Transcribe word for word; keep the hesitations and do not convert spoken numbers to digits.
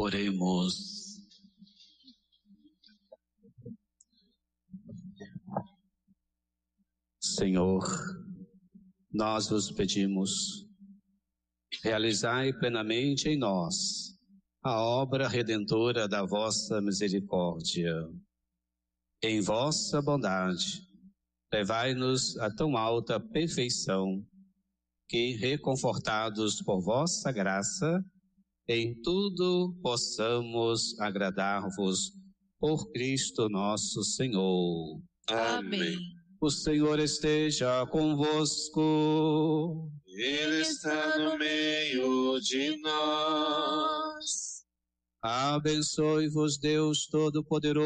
Oremos. Senhor, nós vos pedimos, realizai plenamente em nós a obra redentora da vossa misericórdia. Em vossa bondade, levai-nos a tão alta perfeição, que, reconfortados por vossa graça, em tudo possamos agradar-vos por Cristo nosso Senhor. Amém. O Senhor esteja convosco. Ele está no meio de nós. Abençoe-vos Deus Todo-Poderoso,